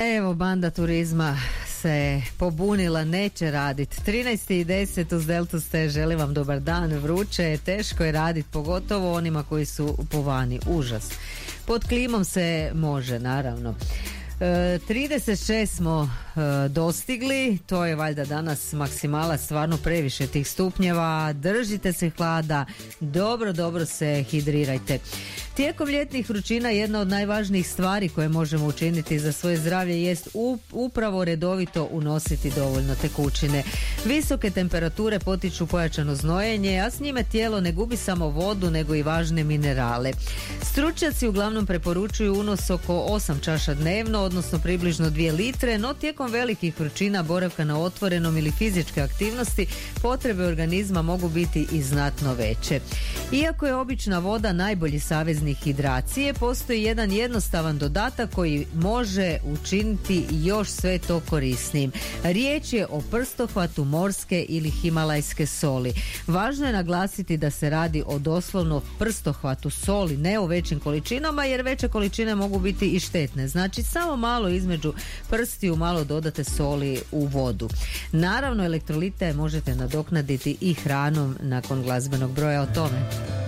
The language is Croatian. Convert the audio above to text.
Evo, banda turizma se pobunila, neće raditi. 13.10 uz Deltu ste, želim vam dobar dan, vruće je, teško je raditi, pogotovo onima koji su po vani, užas. Pod klimom se može, naravno. 36 smo dostigli, to je valjda danas maksimala, stvarno previše tih stupnjeva, držite se hlada, dobro se hidrirajte. Tijekom ljetnih vrućina jedna od najvažnijih stvari koje možemo učiniti za svoje zdravlje jest upravo redovito unositi dovoljno tekućine. Visoke temperature potiču pojačano znojenje, a s njime tijelo ne gubi samo vodu nego i važne minerale. Stručnjaci uglavnom preporučuju unos oko 8 čaša dnevno, odnosno približno 2 litre, no tijekom velikih vrućina, boravka na otvorenom ili fizičke aktivnosti potrebe organizma mogu biti i znatno veće. Iako je obična voda najbolji saveznik hidracije, postoji jedan jednostavan dodatak koji može učiniti još sve to korisnijim. Riječ je o prstohvatu morske ili himalajske soli. Važno je naglasiti da se radi o doslovno prstohvatu soli, ne o većim količinama, jer veće količine mogu biti i štetne. Znači samo malo između prstiju malo dodate soli u vodu. Naravno, elektrolite možete nadoknaditi i hranom nakon glazbenog broja o tome.